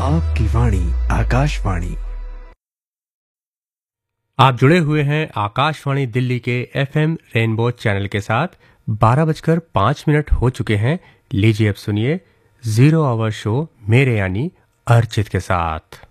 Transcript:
आपकी वाणी आकाशवाणी। आप जुड़े हुए हैं आकाशवाणी दिल्ली के एफएम रेनबो चैनल के साथ। 12:05 हो चुके हैं। लीजिए अब सुनिए जीरो आवर शो मेरे यानी अर्चित के साथ।